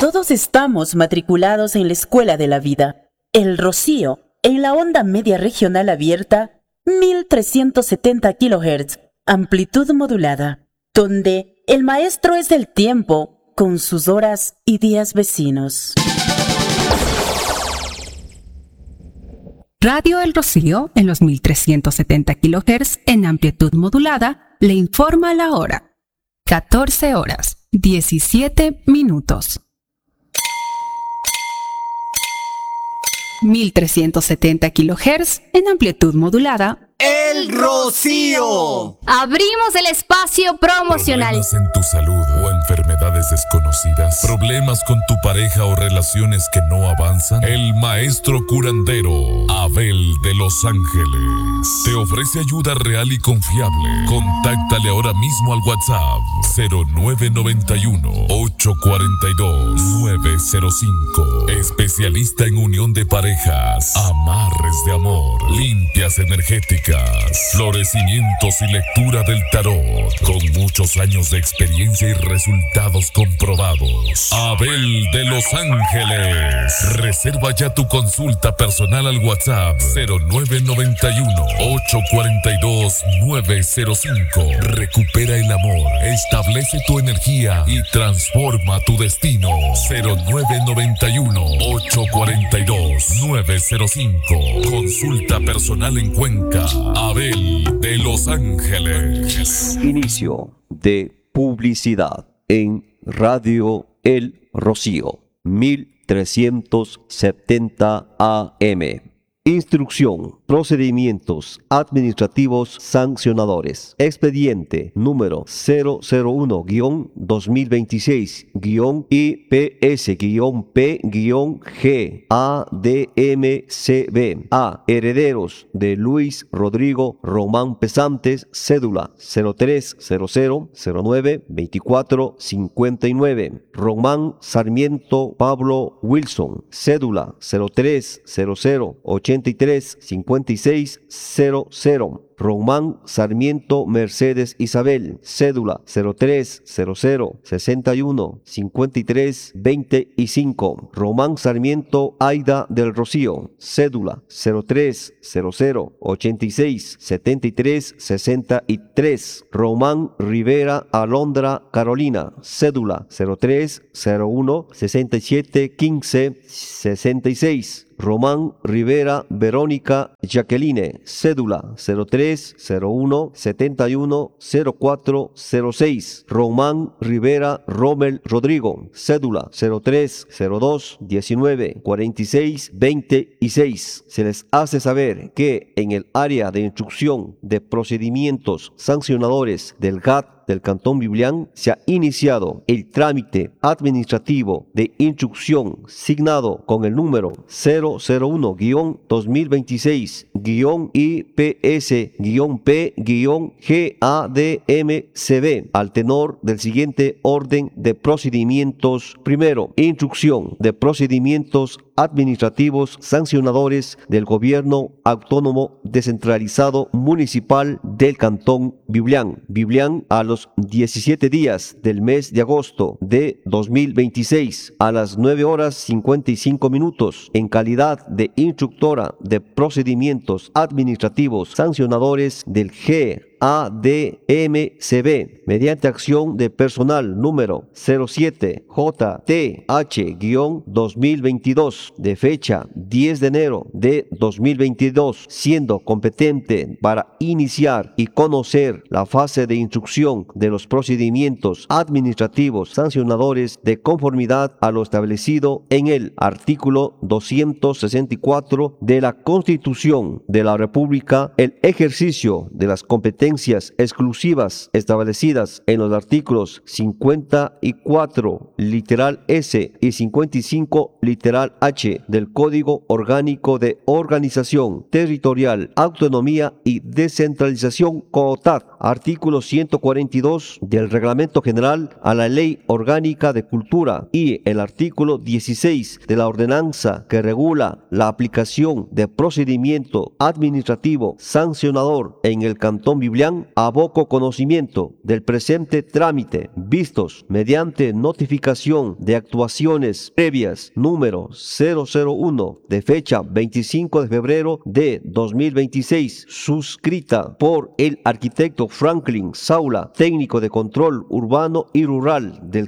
Todos estamos matriculados en la Escuela de la Vida, El Rocío, en la onda media regional abierta, 1370 kHz, amplitud modulada, donde el maestro es del tiempo, con sus horas y días vecinos. Radio El Rocío, en los 1370 kHz, en amplitud modulada, le informa la hora. 14 horas, 17 minutos. 1370 kHz en amplitud modulada. ¡El Rocío! Abrimos el espacio promocional. ¿Problemas en tu salud o enfermedades desconocidas? ¿Problemas con tu pareja o relaciones que no avanzan? El maestro curandero Abel de Los Ángeles te ofrece ayuda real y confiable. Contáctale ahora mismo al WhatsApp 0991-842-905. Especialista en unión de parejas, amarres de amor, limpias energéticas, florecimientos y lectura del tarot, con muchos años de experiencia y resultados comprobados. Abel de Los Ángeles. Reserva ya tu consulta personal al WhatsApp 0991-842-905. Recupera el amor, establece tu energía y transforma tu destino. 0991-842-905. Consulta personal en Cuenca. Abel de Los Ángeles. Inicio de publicidad en Radio El Rocío, 1370 AM. Instrucción, procedimientos administrativos sancionadores. Expediente número 001-200-IPS-P-GADMCB. A. Herederos de Luis Rodrigo Román Pesantes, cédula 0300092459. Román Sarmiento Pablo Wilson, cédula 0300835600. Román Sarmiento Mercedes Isabel, cédula 0300615325. Román Sarmiento Aida del Rocío, cédula 0300867363. Román Rivera Alondra Carolina, cédula 0301671566. Román Rivera Verónica Jacqueline, cédula 0301710406. Román Rivera Rommel Rodrigo, cédula 0302194626. Se les hace saber que en el área de instrucción de procedimientos sancionadores del GAT del Cantón Biblián se ha iniciado el trámite administrativo de instrucción signado con el número 001-2026-IPS-P-GADMCB al tenor del siguiente orden de procedimientos. Primero, instrucción de procedimientos administrativos sancionadores del Gobierno Autónomo Descentralizado Municipal del Cantón Biblián. Biblián, a los 17 días del mes de agosto de 2026, a las 9:55, en calidad de instructora de procedimientos administrativos sancionadores del GADMCB, mediante acción de personal número 07JTH-2022, de fecha 10 de enero de 2022, siendo competente para iniciar y conocer la fase de instrucción de los procedimientos administrativos sancionadores de conformidad a lo establecido en el artículo 264 de la Constitución de la República, el ejercicio de las competencias exclusivas establecidas en los artículos 54 literal S y 55 literal H del Código Orgánico de Organización Territorial, Autonomía y Descentralización COTAD, artículo 142 del Reglamento General a la Ley Orgánica de Cultura y el artículo 16 de la ordenanza que regula la aplicación de procedimiento administrativo sancionador en el Cantón Biblián, Biblián, aboco conocimiento del presente trámite, vistos mediante notificación de actuaciones previas número 001 de fecha 25 de febrero de 2026, suscrita por el arquitecto Franklin Saula, técnico de control urbano y rural del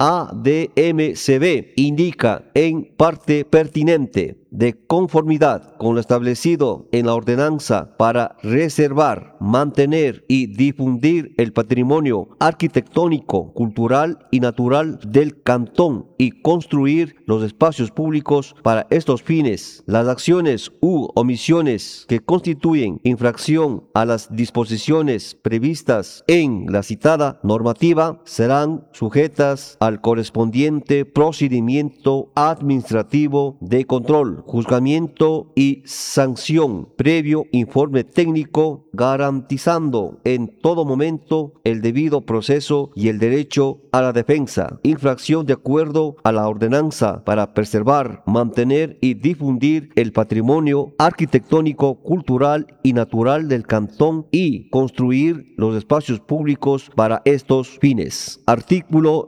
GADMCB, indica en parte pertinente de conformidad con lo establecido en la ordenanza para reservar, mantener y difundir el patrimonio arquitectónico, cultural y natural del cantón y construir los espacios públicos para estos fines. Las acciones u omisiones que constituyen infracción a las disposiciones previstas en la citada normativa serán sujetas al correspondiente procedimiento administrativo de control, juzgamiento y sanción, previo informe técnico, garantizando en todo momento el debido proceso y el derecho a la defensa. Infracción de acuerdo a la ordenanza para preservar, mantener y difundir el patrimonio arquitectónico, cultural y natural del cantón y construir los espacios públicos para estos fines. Artículo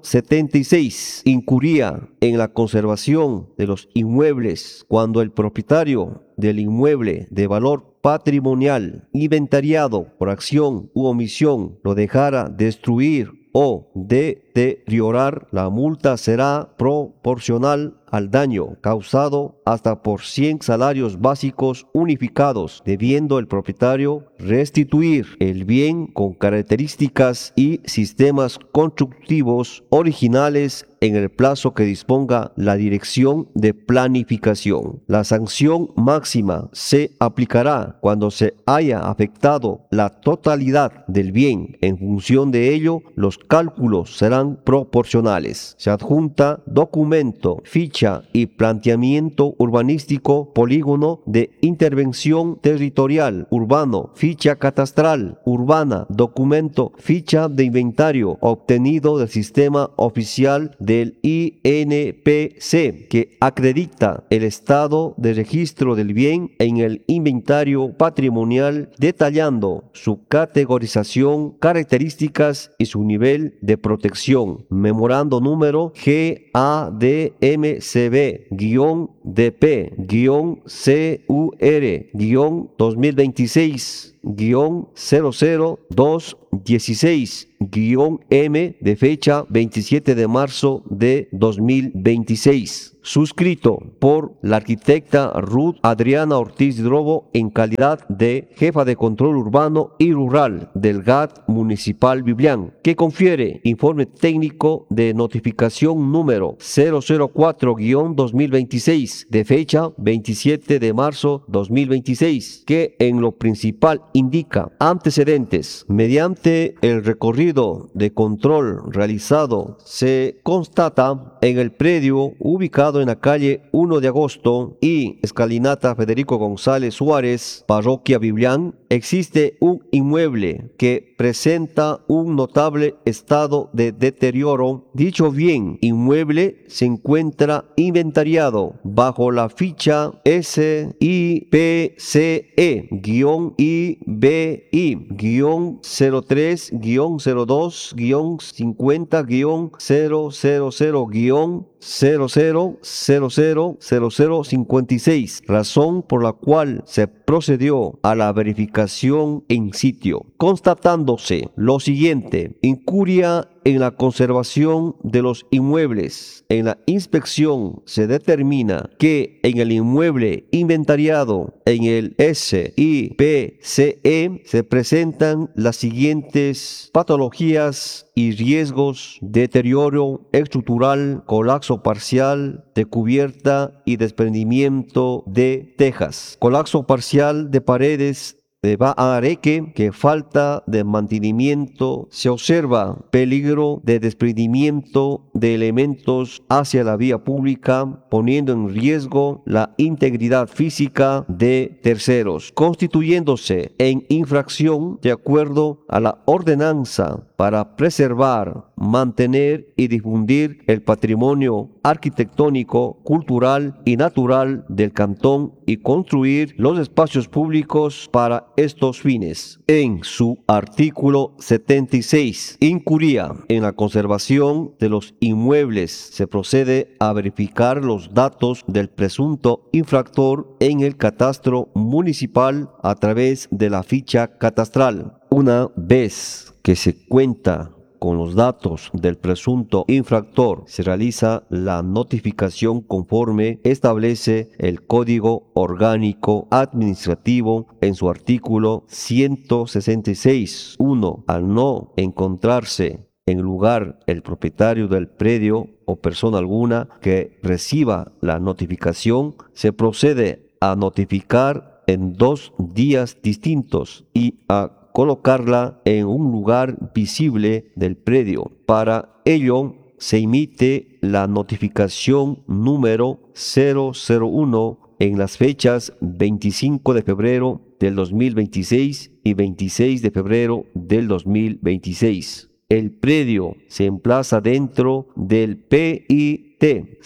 76. Incurría en la conservación de los inmuebles cuando el propietario del inmueble de valor patrimonial inventariado por acción u omisión lo dejara destruir o deteriorar, la multa será proporcional al daño causado hasta por 100 salarios básicos unificados, debiendo el propietario restituir el bien con características y sistemas constructivos originales en el plazo que disponga la Dirección de Planificación. La sanción máxima se aplicará cuando se haya afectado la totalidad del bien. En función de ello, los cálculos serán proporcionales. Se adjunta documento, ficha y planteamiento urbanístico, polígono de intervención territorial urbano, ficha catastral urbana, documento, ficha de inventario obtenido del sistema oficial del INPC que acredita el estado de registro del bien en el inventario patrimonial, detallando su categorización, características y su nivel de protección. Memorando número GADMCB-DP-CUR-00216-M de fecha 27 de marzo de 2026. Suscrito por la arquitecta Ruth Adriana Ortiz Drobo en calidad de jefa de control urbano y rural del GAT Municipal Biblián, que confiere informe técnico de notificación número 004-2026 de fecha 27 de marzo 2026, que en lo principal indica antecedentes. Mediante el recorrido de control realizado, se constata en el predio ubicado en la calle 1 de agosto y escalinata Federico González Suárez, parroquia Biblián, existe un inmueble que presenta un notable estado de deterioro. Dicho bien inmueble se encuentra inventariado bajo la ficha SIPI-IB-03-000-00000056, razón por la cual se procedió a la verificación en sitio, constatándose lo siguiente: incuria en la conservación de los inmuebles. En la inspección se determina que en el inmueble inventariado en el SIPCE se presentan las siguientes patologías y riesgos: deterioro estructural, colapso parcial de cubierta y desprendimiento de tejas, colapso parcial de paredes de bahareque, que falta de mantenimiento. Se observa peligro de desprendimiento de elementos hacia la vía pública, poniendo en riesgo la integridad física de terceros, constituyéndose en infracción de acuerdo a la ordenanza para preservar, mantener y difundir el patrimonio arquitectónico, cultural y natural del cantón y construir los espacios públicos para estos fines. En su artículo 76, incuría en la conservación de los inmuebles, se procede a verificar los datos del presunto infractor en el catastro municipal a través de la ficha catastral. Una vez que se cuenta con los datos del presunto infractor, se realiza la notificación conforme establece el Código Orgánico Administrativo en su artículo 166.1. Al no encontrarse en el lugar el propietario del predio o persona alguna que reciba la notificación, se procede a notificar en 2 días distintos y a colocarla en un lugar visible del predio. Para ello, se emite la notificación número 001 en las fechas 25 de febrero del 2026 y 26 de febrero del 2026. El predio se emplaza dentro del PIT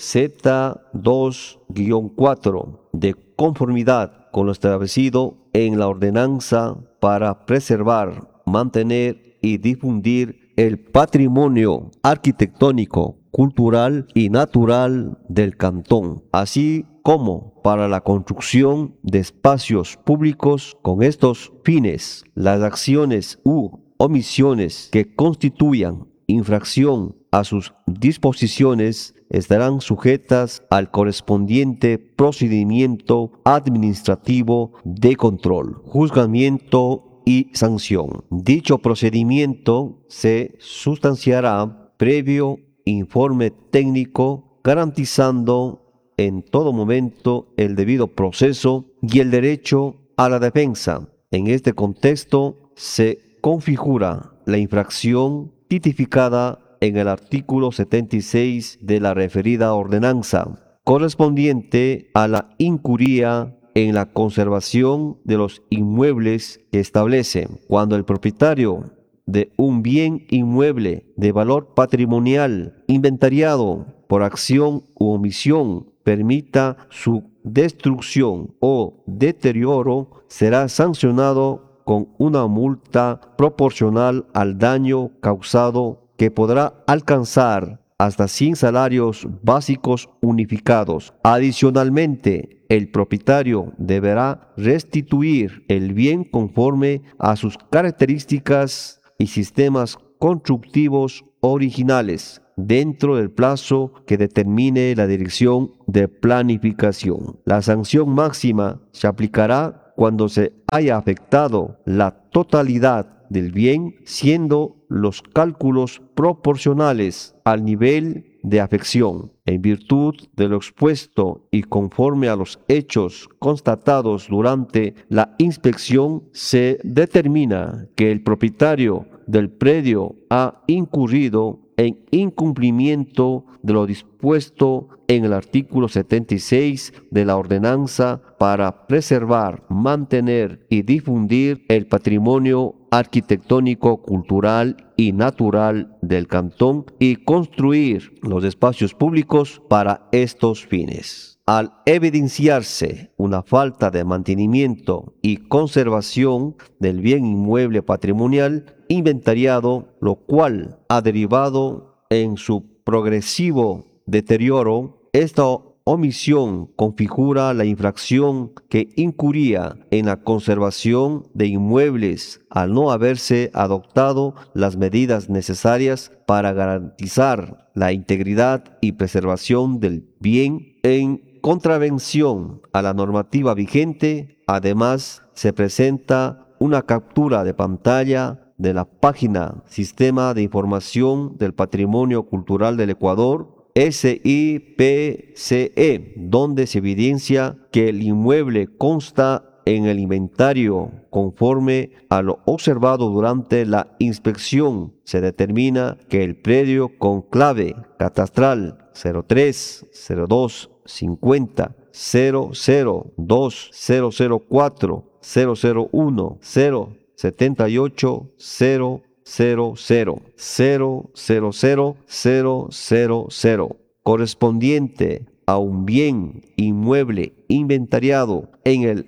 Z2-4 de conformidad con lo establecido en la ordenanza para preservar, mantener y difundir el patrimonio arquitectónico, cultural y natural del cantón, así como para la construcción de espacios públicos con estos fines. Las acciones u omisiones que constituyan infracción a sus disposiciones estarán sujetas al correspondiente procedimiento administrativo de control, juzgamiento y sanción. Dicho procedimiento se sustanciará previo informe técnico, garantizando en todo momento el debido proceso y el derecho a la defensa. En este contexto se configura la infracción tipificada en el artículo 76 de la referida ordenanza, correspondiente a la incuria en la conservación de los inmuebles que establece cuando el propietario de un bien inmueble de valor patrimonial inventariado por acción u omisión permita su destrucción o deterioro, será sancionado con una multa proporcional al daño causado que podrá alcanzar hasta 100 salarios básicos unificados. Adicionalmente, el propietario deberá restituir el bien conforme a sus características y sistemas constructivos originales, dentro del plazo que determine la Dirección de Planificación. La sanción máxima se aplicará cuando se haya afectado la totalidad del bien, siendo los cálculos proporcionales al nivel de afección. En virtud de lo expuesto y conforme a los hechos constatados durante la inspección, se determina que el propietario del predio ha incurrido en incumplimiento de lo dispuesto en el artículo 76 de la ordenanza para preservar, mantener y difundir el patrimonio arquitectónico, cultural y natural del cantón y construir los espacios públicos para estos fines. Al evidenciarse una falta de mantenimiento y conservación del bien inmueble patrimonial inventariado, lo cual ha derivado en su progresivo deterioro, esta omisión configura la infracción que incurría en la conservación de inmuebles al no haberse adoptado las medidas necesarias para garantizar la integridad y preservación del bien en contravención a la normativa vigente. Además, se presenta una captura de pantalla de la página Sistema de Información del Patrimonio Cultural del Ecuador, SIPCE, donde se evidencia que el inmueble consta en el inventario conforme a lo observado durante la inspección. Se determina que el predio con clave catastral 03 02 50 002 004 001 078 correspondiente a un bien inmueble inventariado en el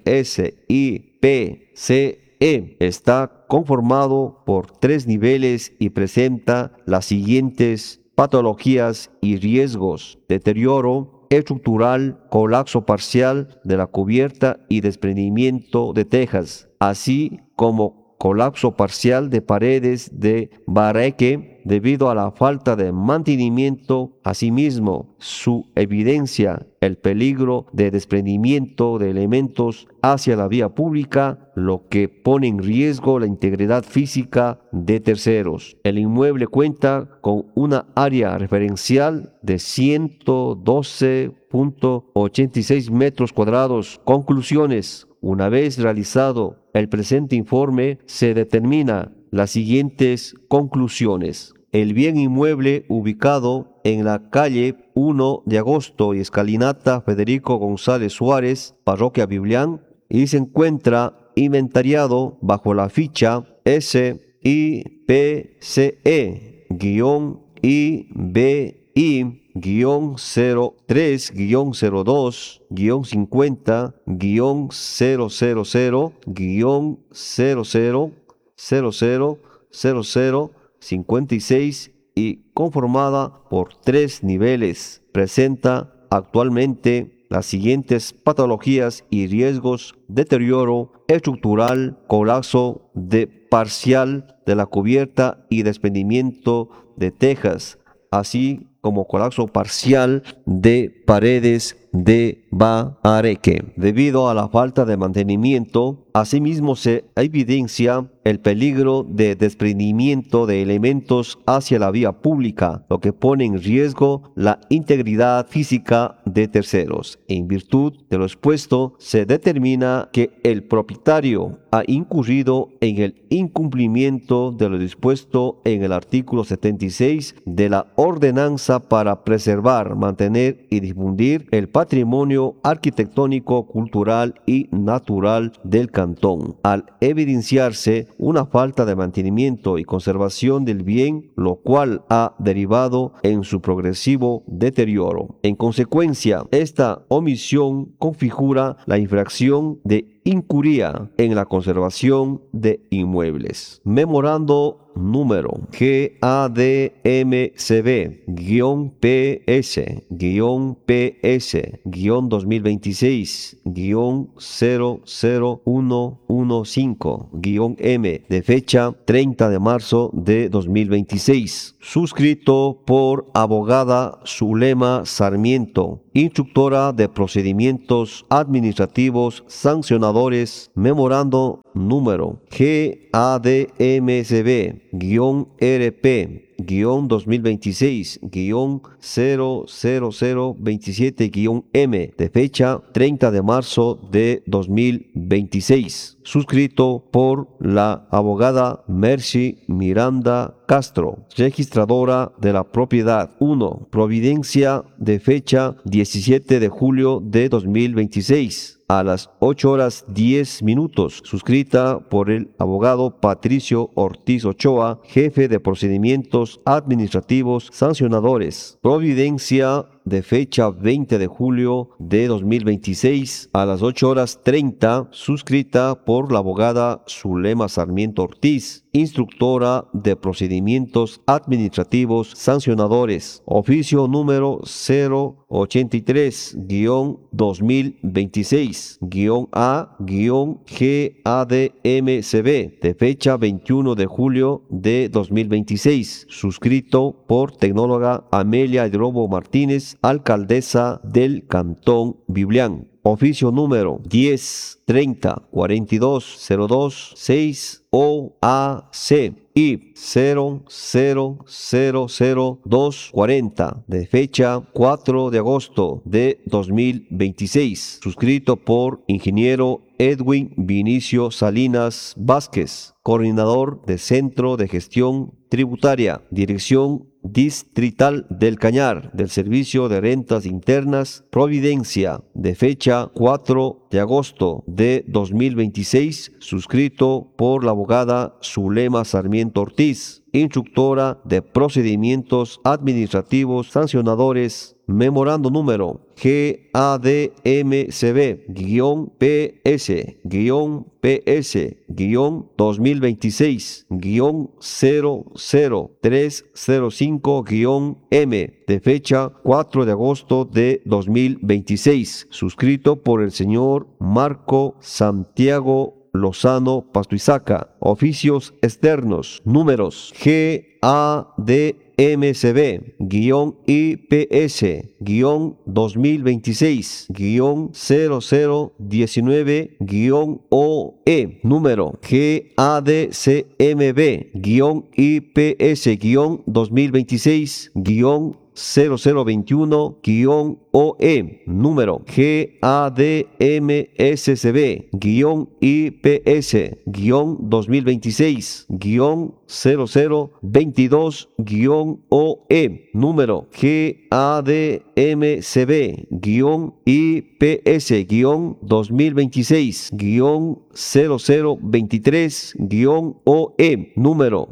SIPCE, está conformado por 3 niveles y presenta las siguientes patologías y riesgos: deterioro estructural, colapso parcial de la cubierta y desprendimiento de tejas, así como colapso parcial de paredes de bareque debido a la falta de mantenimiento. Asimismo, su evidencia el peligro de desprendimiento de elementos hacia la vía pública, lo que pone en riesgo la integridad física de terceros. El inmueble cuenta con una área referencial de 112.86 metros cuadrados. Conclusiones. Una vez realizado el presente informe, se determina las siguientes conclusiones. El bien inmueble ubicado en la calle 1 de Agosto y Escalinata Federico González Suárez, Parroquia Biblián, y se encuentra inventariado bajo la ficha SI-B-I-003-002-50-00000056 y conformada por 3 niveles. Presenta actualmente las siguientes patologías y riesgos: deterioro estructural, colapso parcial de la cubierta y desprendimiento de tejas, así como colapso parcial de paredes de bareque. Debido a la falta de mantenimiento, asimismo se evidencia el peligro de desprendimiento de elementos hacia la vía pública, lo que pone en riesgo la integridad física de terceros. En virtud de lo expuesto, se determina que el propietario ha incurrido en el incumplimiento de lo dispuesto en el artículo 76 de la Ordenanza para preservar, mantener y difundir el patrimonio arquitectónico, cultural y natural del cantón, al evidenciarse una falta de mantenimiento y conservación del bien, lo cual ha derivado en su progresivo deterioro. En consecuencia, esta omisión configura la infracción de incuria en la conservación de inmuebles. Memorando número GADMCB-PS-PS-00115-M de fecha 30 de marzo de 2026, suscrito por abogada Zulema Sarmiento, instructora de procedimientos administrativos sancionadores. Memorando número GADMCB-RP-2026-00027-M de fecha 30 de marzo de 2026, suscrito por la abogada Mercy Miranda Castro, registradora de la propiedad. 1. Providencia de fecha 17 de julio de 2026 a las 8:10, suscrita por el abogado Patricio Ortiz Ochoa, jefe de procedimientos administrativos sancionadores. Providencia de fecha 20 de julio de 2026 a las 8:30, suscrita por la abogada Zulema Sarmiento Ortiz, instructora de procedimientos administrativos sancionadores. Oficio número 083-2026-A-GADMCB de fecha 21 de julio de 2026, suscrito por tecnóloga Amelia Hidrobo Martínez, alcaldesa del Cantón Biblián. Oficio número 10-30-42-02-6-OAC y 0000240 de fecha 4 de agosto de 2026, suscrito por ingeniero Edwin Vinicio Salinas Vázquez, coordinador de Centro de Gestión Tributaria, Dirección Distrital del Cañar, del Servicio de Rentas Internas. Providencia de fecha 4 de agosto de 2026, suscrito por la abogada Zulema Sarmiento Ortiz, instructora de procedimientos administrativos sancionadores, memorando número GADMCB-PS-2026-00305-M de fecha 4 de agosto de 2026, suscrito por el señor Marco Santiago Lozano Pastuizaca. Oficios externos, números GADMCB-IPS-0019-OE, número GADCMB-IPS-2026-0021-OE, número GADMSCB-IPS-2026-0022-OE, número GADMCB-IPS-2026-0023-OE, número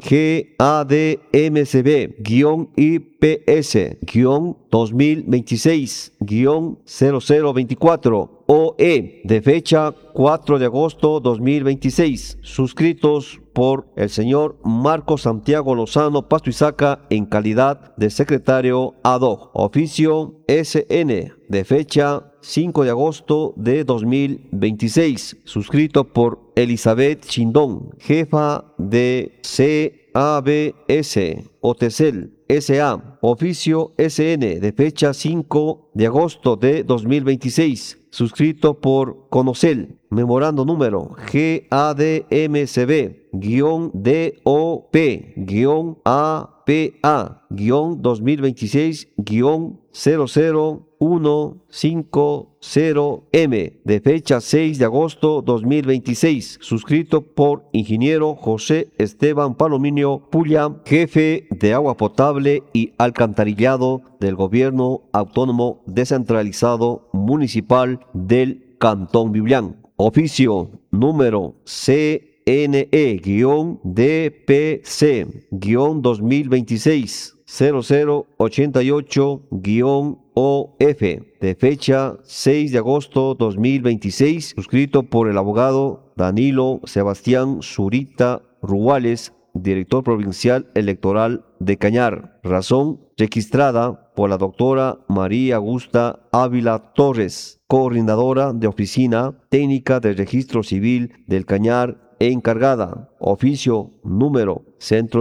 GADMCB-IPS-2026-0024 de fecha 4 de agosto 2026, suscritos por el señor Marco Santiago Lozano Pastuizaca en calidad de secretario ad hoc. Oficio SN de fecha 5 de agosto de 2026, suscrito por Elizabeth Chindón, jefa de CABS Otesel S.A. Oficio SN de fecha 5 de agosto de 2026, suscrito por Conocel, memorando número GADMCB-DOP-APA-00150M de fecha 6 de agosto 2026, suscrito por ingeniero José Esteban Palominio Pulla, jefe de agua potable y alcantarillado del Gobierno Autónomo Descentralizado Municipal del Cantón Biblián. Oficio número CNE-DPC-2026-0088-OF de fecha 6 de agosto 2026, suscrito por el abogado Danilo Sebastián Zurita Ruales, director provincial electoral de Cañar. Razón registrada por la doctora María Augusta Ávila Torres, coordinadora de Oficina Técnica de Registro Civil del Cañar, encargada. Oficio número Centro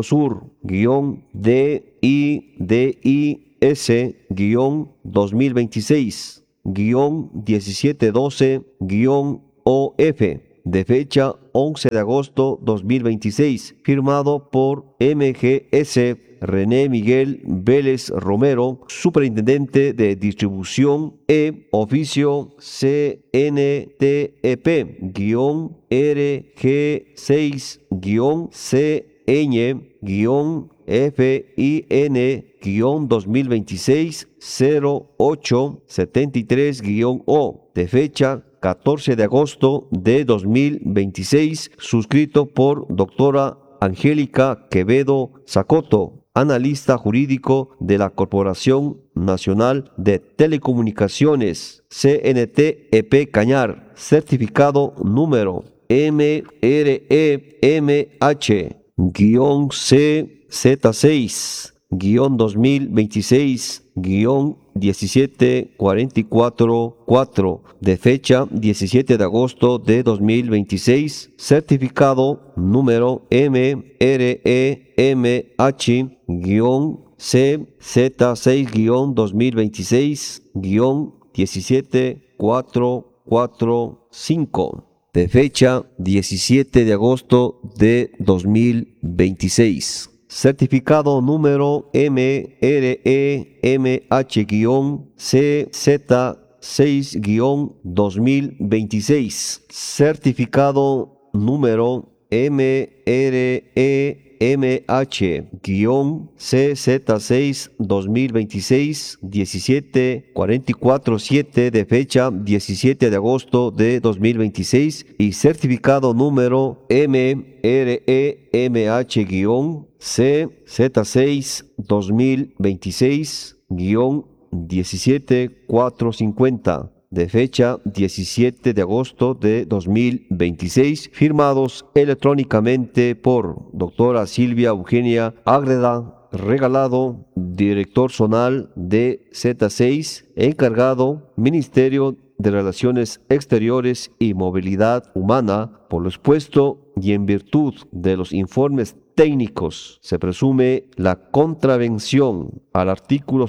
Sur-DIDIS-1712-OF de fecha 11 de agosto 2026, firmado por MGS René Miguel Vélez Romero, Superintendente de Distribución oficio CNTEP-RG6-CN-FIN-2026-0873-O de fecha 14 de agosto de 2026, suscrito por doctora Angélica Quevedo Zacoto, analista jurídico de la Corporación Nacional de Telecomunicaciones, CNTEP Cañar, certificado número MREMH-CZ6-2026-17444 de fecha 17 de agosto de 2026, certificado número MREMH-CZ6-2026-17445 de fecha 17 de agosto de 2026. Certificado número MREMH-CZ6-2026. Certificado número MREMH CZ6-2026 17447 de fecha 17 de agosto de 2026 y certificado número MREMH-CZ6-2026-17450 de fecha 17 de agosto de 2026, firmados electrónicamente por doctora Silvia Eugenia Ágreda Regalado, director zonal de Z6, encargado Ministerio de Relaciones Exteriores y Movilidad Humana. Por lo expuesto y en virtud de los informes técnicos, se presume la contravención al artículo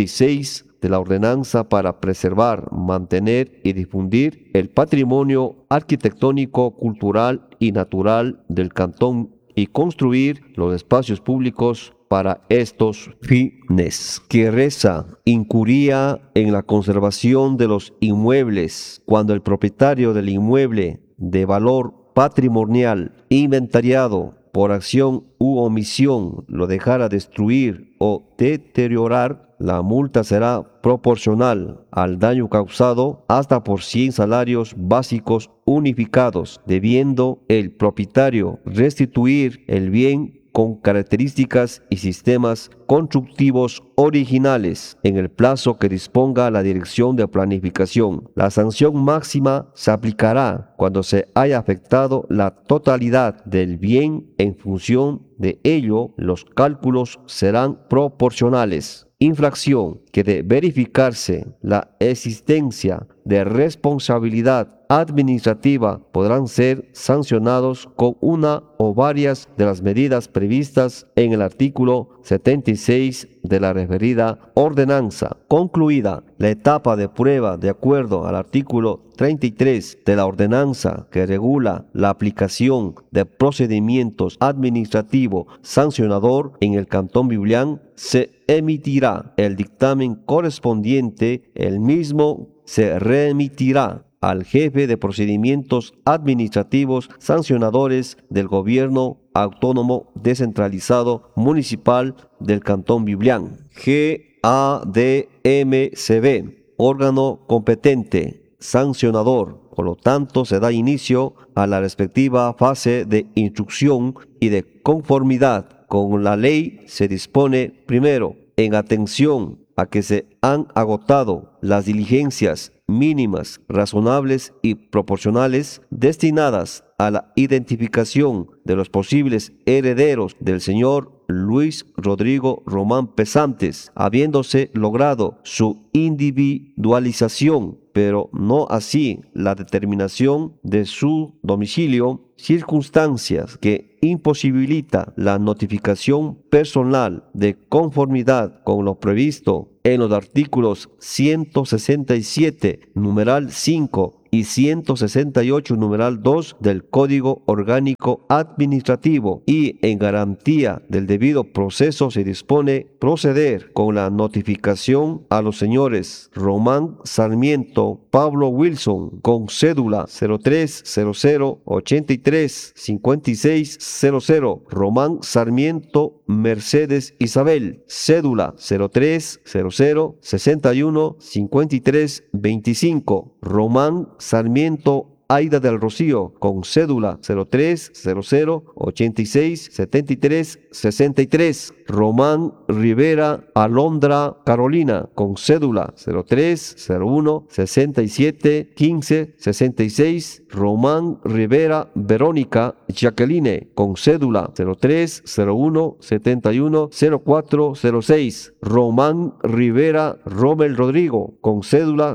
76 de la ordenanza para preservar, mantener y difundir el patrimonio arquitectónico, cultural y natural del cantón y construir los espacios públicos para estos fines. Que reza, incuría en la conservación de los inmuebles cuando el propietario del inmueble de valor patrimonial inventariado por acción u omisión lo dejara destruir o deteriorar, la multa será proporcional al daño causado hasta por 100 salarios básicos unificados, debiendo el propietario restituir el bien con características y sistemas constructivos originales en el plazo que disponga la Dirección de Planificación. La sanción máxima se aplicará cuando se haya afectado la totalidad del bien. En función de ello, los cálculos serán proporcionales. Infracción que de verificarse la existencia de responsabilidad administrativa podrán ser sancionados con una o varias de las medidas previstas en el artículo 76 de la referida ordenanza. Concluida la etapa de prueba de acuerdo al artículo 33 de la ordenanza que regula la aplicación de procedimientos administrativo sancionador en el Cantón Biblián, se emitirá el dictamen correspondiente. El mismo se remitirá al jefe de procedimientos administrativos sancionadores del Gobierno Autónomo Descentralizado Municipal del Cantón Biblián. GADMCB, órgano competente sancionador. Por lo tanto, se da inicio a la respectiva fase de instrucción y de conformidad con la ley. Se dispone, primero, en atención a que se han agotado las diligencias mínimas, razonables y proporcionales destinadas a la identificación de los posibles herederos del señor Luis Rodrigo Román Pesantes, habiéndose logrado su individualización, pero no así la determinación de su domicilio, circunstancias que imposibilita la notificación personal de conformidad con lo previsto en los artículos 167, numeral 5 y 168, numeral 2 del Código Orgánico Administrativo, y en garantía del debido proceso se dispone proceder con la notificación a los señores Román Sarmiento Pablo Wilson con cédula 0300835600, Román Sarmiento Mercedes Isabel, cédula 0300615325, Román Sarmiento Aida del Rocío con cédula 0300867363, Román Rivera Alondra Carolina con cédula 0301671566, Román Rivera Verónica Jacqueline con cédula 0301710406, Román Rivera Rommel Rodrigo con cédula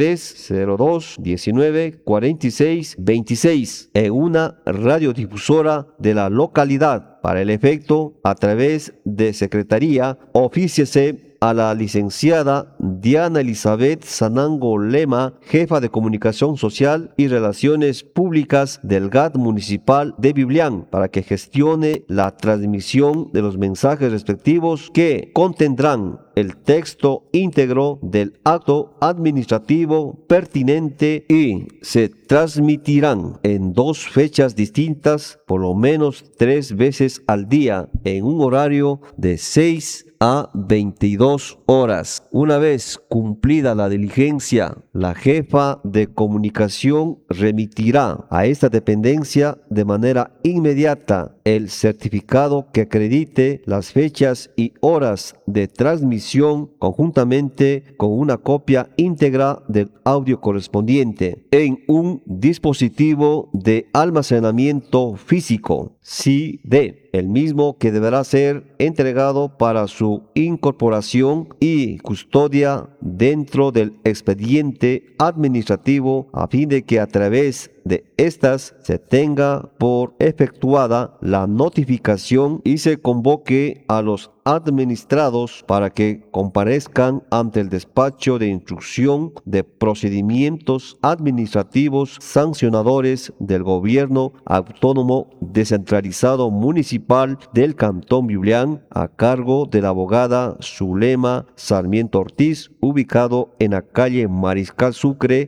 0302194626 en una radiodifusora de la localidad. Para el efecto, a través de Secretaría, ofíciese a la licenciada Diana Elizabeth Sanango Lema, jefa de Comunicación Social y Relaciones Públicas del GAT Municipal de Biblián, para que gestione la transmisión de los mensajes respectivos que contendrán el texto íntegro del acto administrativo pertinente y se transmitirán en 2 fechas distintas, por lo menos 3 veces al día, en un horario de 6 a 22 horas. Una vez cumplida la diligencia, la jefa de comunicación remitirá a esta dependencia de manera inmediata el certificado que acredite las fechas y horas de transmisión, conjuntamente con una copia íntegra del audio correspondiente en un dispositivo de almacenamiento físico, CD, el mismo que deberá ser entregado para su incorporación y custodia dentro del expediente administrativo, a fin de que a través de estas se tenga por efectuada la notificación y se convoque a los administrados para que comparezcan ante el despacho de instrucción de procedimientos administrativos sancionadores del gobierno autónomo descentralizado municipal del Cantón Biblián, a cargo de la abogada Zulema Sarmiento Ortiz, ubicado en la calle Mariscal Sucre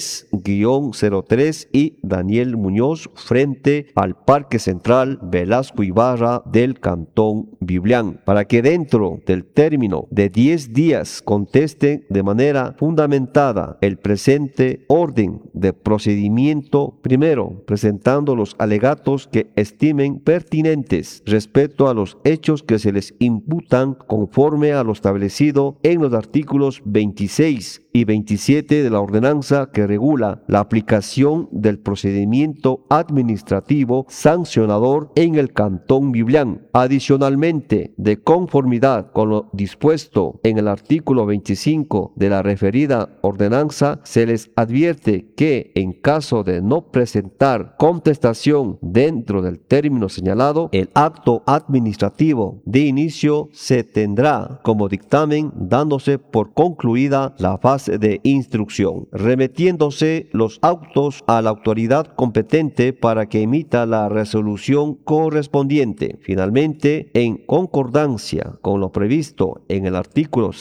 3-03 y Daniel Muñoz, frente al Parque Central Velasco Ibarra del Cantón Biblián, para que dentro del término de 10 días contesten de manera fundamentada el presente orden de procedimiento, primero presentando los alegatos que estimen pertinentes respecto a los hechos que se les imputan conforme a lo establecido en los artículos 26 y 27 de la ordenanza que regula la aplicación del procedimiento administrativo sancionador en el Cantón Biblián. Adicionalmente, de conformidad con lo dispuesto en el artículo 25 de la referida ordenanza, se les advierte que en caso de no presentar contestación dentro del término señalado, el acto administrativo de inicio se tendrá como dictamen, dándose por concluida la fase de instrucción, remitiéndose los autos a la autoridad competente para que emita la resolución correspondiente. Finalmente, en concordancia con lo previsto en el artículo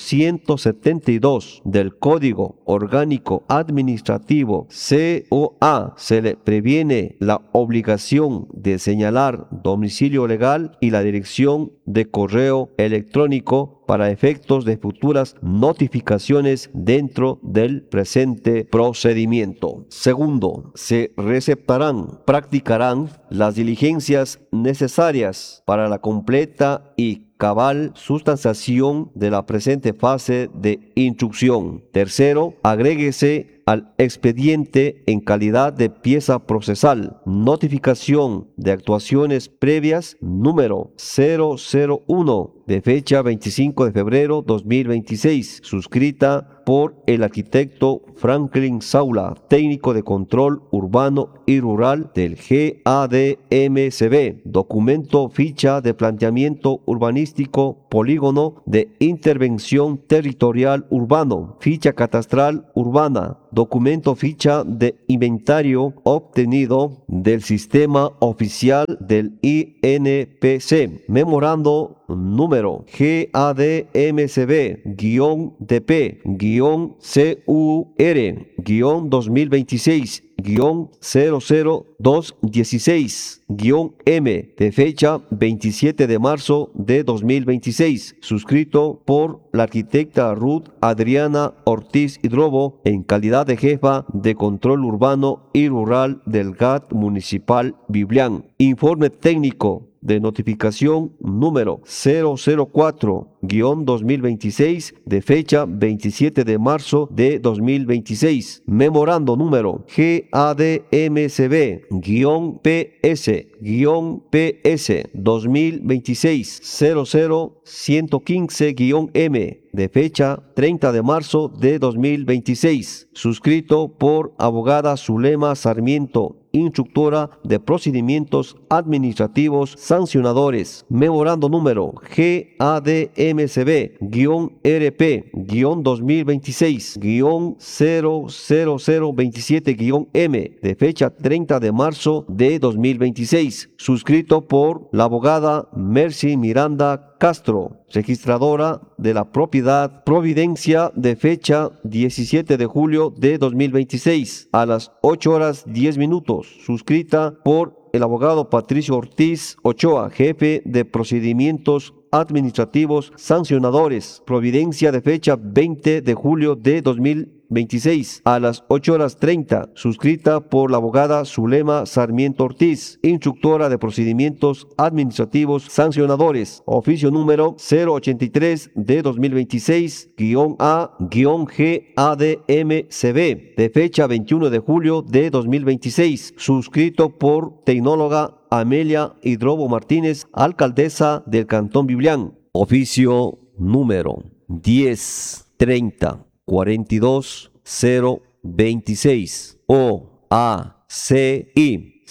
172 del Código Orgánico Administrativo COA, se le previene la obligación de señalar domicilio legal y la dirección de correo electrónico para efectos de futuras notificaciones dentro del presente procedimiento. Segundo, se receptarán, practicarán las diligencias necesarias para la completa y cabal sustanciación de la presente fase de instrucción. Tercero, agréguese al expediente en calidad de pieza procesal notificación de actuaciones previas número 001 de fecha 25 de febrero 2026, suscrita por el arquitecto Franklin Saula, técnico de control urbano y rural del GADMCB, documento ficha de planteamiento urbanístico polígono de intervención territorial urbano, ficha catastral urbana, documento ficha de inventario obtenido del sistema oficial del INPC, memorando número GADMCB-DP-CUR-00216-M de fecha 27 de marzo de 2026, suscrito por la arquitecta Ruth Adriana Ortiz Hidrobo en calidad de jefa de control urbano y rural del GAT Municipal Biblián. Informe técnico de notificación número 004-2026 de fecha 27 de marzo de 2026. Memorando número GADMCB-PS-PS 2026-00115-M de fecha 30 de marzo de 2026, suscrito por abogada Zulema Sarmiento instructora de procedimientos administrativos sancionadores. Memorando número GADMCB-RP-2026-00027-M de fecha 30 de marzo de 2026, suscrito por la abogada Mercy Miranda Castro, registradora de la propiedad Providencia de fecha 17 de julio de 2026 a las 8:10, suscrita por el abogado Patricio Ortiz Ochoa, jefe de procedimientos administrativos sancionadores, Providencia de fecha 20 de julio de 2026 a las 8:30, suscrita por la abogada Zulema Sarmiento Ortiz, instructora de procedimientos administrativos sancionadores, oficio número 083 de 2026-A-GADMCB de fecha 21 de julio de 2026, suscrito por tecnóloga Amelia Hidrobo Martínez, alcaldesa del Cantón Biblián. Oficio número 1030-42026 OACI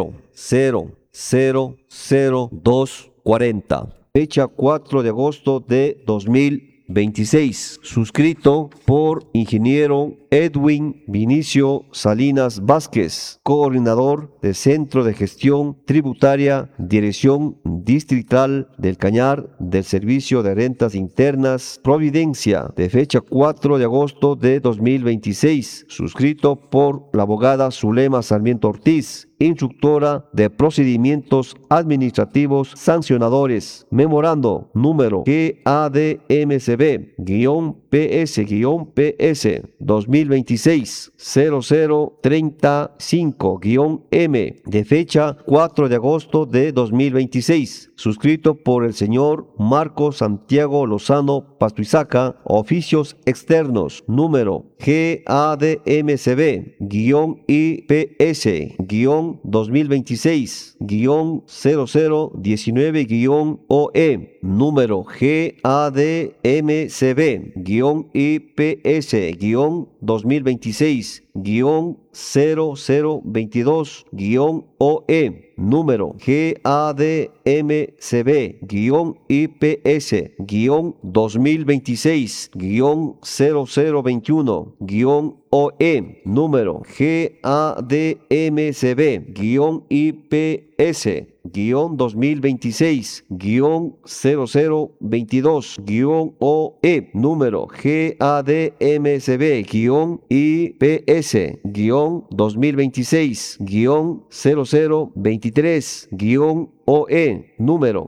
0000240. Fecha 4 de agosto de 2026. Suscrito por ingeniero Edwin Vinicio Salinas Vázquez, coordinador del Centro de Gestión Tributaria, Dirección Distrital del Cañar del Servicio de Rentas Internas, Providencia, de fecha 4 de agosto de 2026, suscrito por la abogada Zulema Sarmiento Ortiz, instructora de procedimientos administrativos sancionadores. Memorando número GADMCB-PS-PS 2026-0035-M de fecha 4 de agosto de 2026, suscrito por el señor Marco Santiago Lozano Pastuizaca, oficios externos, número GADMCB-IPS-2026-0019-OE, número GADMCB-IPS-2026-0022-OE, número GADMCB-IPS-2026-0021-OE, número GADMCB-IPS-2026-0022-OE, número GADMCB-IPS-2026-0023-OE, número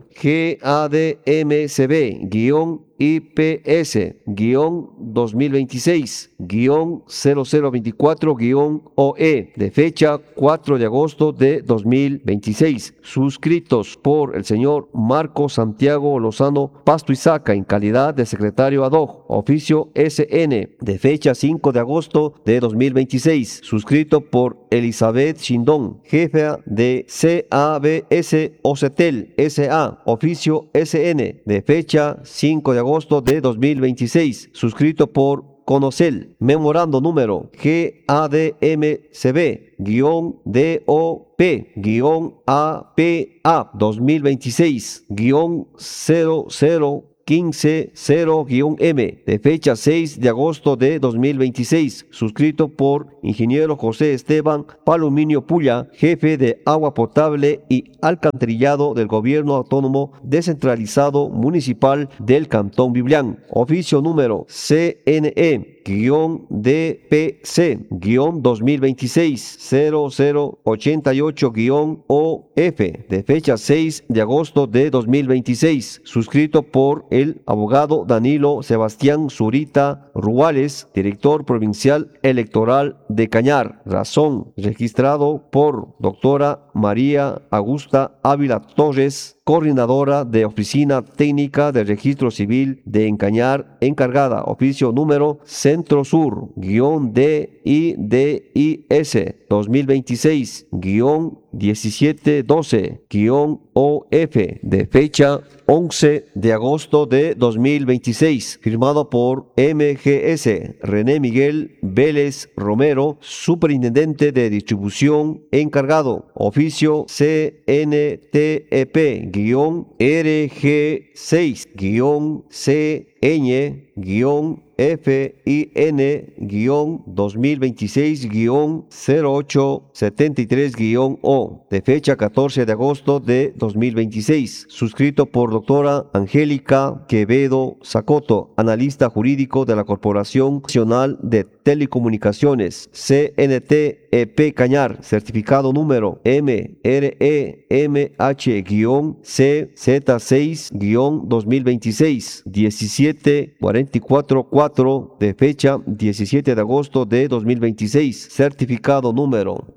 GADMCB-IPS-2026-0024-OE de fecha 4 de agosto de 2026, suscritos por el señor Marco Santiago Lozano Pastuizaca en calidad de secretario ad hoc, oficio SN, de fecha 5 de agosto de 2026, suscrito por Elizabeth Shindón, jefa de CABS Ocetel S.A., oficio SN, de fecha 5 de agosto de 2026, suscrito por Conocel. Memorando número GADMCB-DOP-APA 2026-0015-0-M de fecha 6 de agosto de 2026, suscrito por ingeniero José Esteban Paluminio Pulla, jefe de agua potable y alcantarillado del Gobierno Autónomo Descentralizado Municipal del Cantón Biblián, oficio número CNE-DPC-2026-0088-OF de fecha 6 de agosto de 2026, suscrito por el abogado Danilo Sebastián Zurita Ruales, director provincial electoral de Cañar. Razón, registrado por doctora María Augusta Ávila Torres, coordinadora de Oficina Técnica de Registro Civil de Encañar, encargada, oficio número Centro Sur-DIDIS 2026- 1712-OF de fecha 11 de agosto de 2026, firmado por MGS René Miguel Vélez Romero, Superintendente de Distribución encargado, oficio CNTP-CN-FIN-2026-0873-O, de fecha 14 de agosto de 2026, suscrito por doctora Angélica Quevedo Zacoto, analista jurídico de la Corporación Nacional de Telecomunicaciones, CNTEP Cañar, certificado número MREMH-CZ6-2026, 17444, de fecha 17 de agosto de 2026, certificado número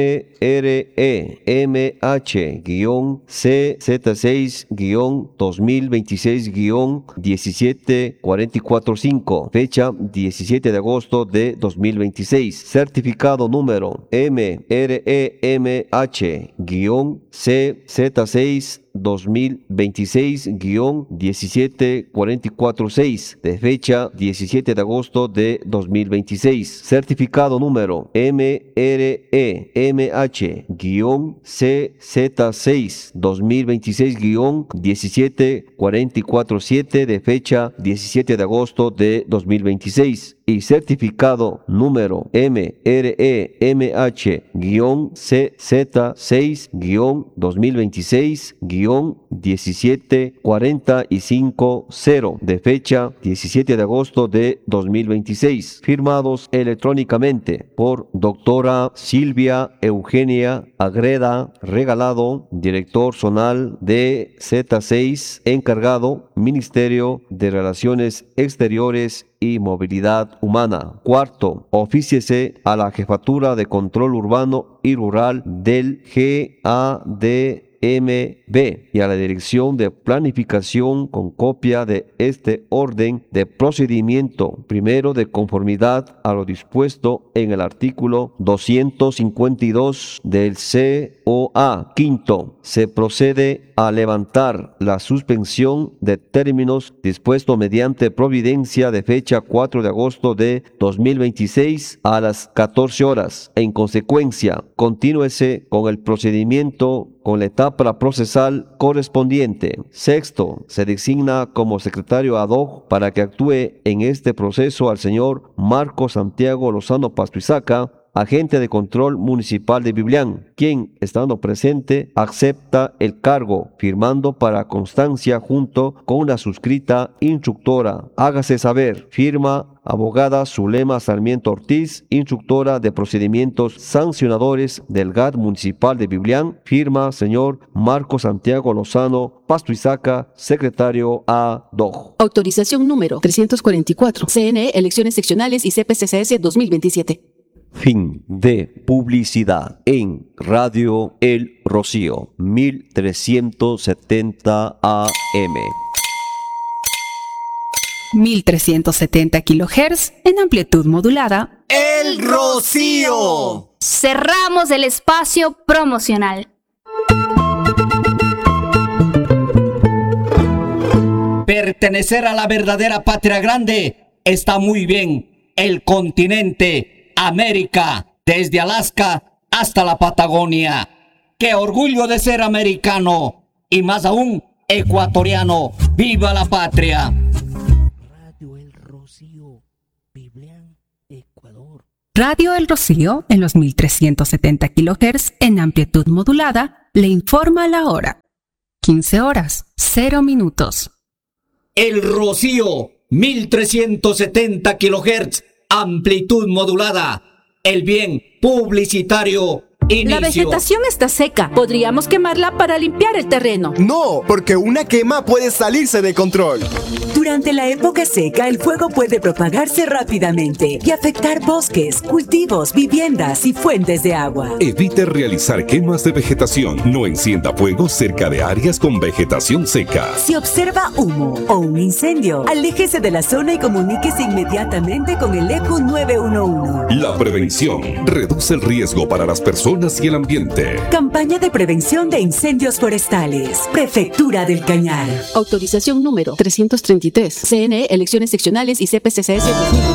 MREMH-CZ6-2026-17445, fecha 17 de agosto de 2026, certificado número MREMH-CZ6-2026-17446, de fecha 17 de agosto de 2026, certificado número MREMH-CZ6-2026-17447, de fecha 17 de agosto de 2026, y certificado número MREMH-CZ6-2026-17450, de fecha 17 de agosto de 2026, firmados electrónicamente por doctora Silvia Eugenia Agreda Regalado, director zonal de Z6, encargado, Ministerio de Relaciones Exteriores y Movilidad Humana. Cuarto, ofíciese a la Jefatura de Control Urbano y Rural del GADMB y a la Dirección de Planificación con copia de este orden de procedimiento, primero, de conformidad a lo dispuesto en el artículo 252 del COA. Quinto, se procede a levantar la suspensión de términos dispuesto mediante providencia de fecha 4 de agosto de 2026 a las 14 horas. En consecuencia, continúese con el procedimiento con la etapa procesal correspondiente. Sexto, se designa como secretario ad hoc para que actúe en este proceso al señor Marco Santiago Lozano Pastuizaca, agente de control municipal de Biblián, quien, estando presente, acepta el cargo, firmando para constancia junto con una suscrita instructora. Hágase saber, firma abogada Zulema Sarmiento Ortiz, instructora de procedimientos sancionadores del GAD municipal de Biblián, firma señor Marco Santiago Lozano Pastuizaca, secretario ad hoc. Autorización número 344, CNE, elecciones seccionales y CPCCS 2027. Fin de publicidad en Radio El Rocío, 1370 AM. 1370 kHz en amplitud modulada. El Rocío. Cerramos el espacio promocional. Pertenecer a la verdadera patria grande está muy bien. El continente América, desde Alaska hasta la Patagonia. ¡Qué orgullo de ser americano! Y más aún, ecuatoriano. ¡Viva la patria! Radio El Rocío, Biblián, Ecuador. Radio El Rocío, en los 1370 kHz en amplitud modulada, le informa la hora. 15 horas, 0 minutos. El Rocío, 1370 kHz, amplitud modulada. El bien publicitario. Inicio. La vegetación está seca. Podríamos quemarla para limpiar el terreno. No, porque una quema puede salirse de control. Durante la época seca, el fuego puede propagarse rápidamente y afectar bosques, cultivos, viviendas y fuentes de agua. Evite realizar quemas de vegetación. No encienda fuego cerca de áreas con vegetación seca. Si observa humo o un incendio, aléjese de la zona y comuníquese inmediatamente con el ECU 911. La prevención reduce el riesgo para las personas personas y el ambiente. Campaña de prevención de incendios forestales. Prefectura del Cañar. Autorización número 333. CNE, elecciones seccionales y CPCCS 2020.